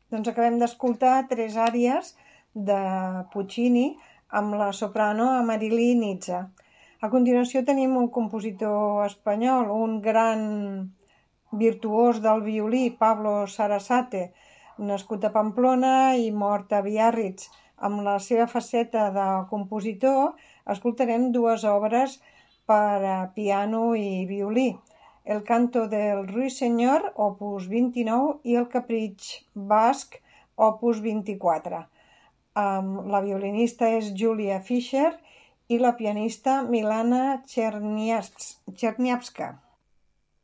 Doncs acabem d'escoltar 3 àries de Puccini amb la soprano Amarili Nizza. A continuació tenim un compositor espanyol, un gran virtuós del violí, Pablo Sarasate, nascut a Pamplona i mort a Biarritz. Amb la seva faceta de compositor escoltarem 2 obres per a piano i violí. El canto del Ruiseñor, opus 29, i el capritx basc, opus 24. La violinista és Julia Fischer i la pianista Milana Cherniavska.